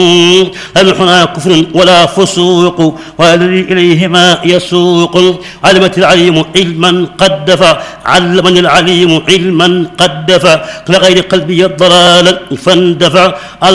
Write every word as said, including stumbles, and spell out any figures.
الحنا كفر ولا فسوق والذي إليهما يسوق. علمت العليم علما قد دفع علمني العليم علما قد دفع لغير قلبي الضلال فاندفع.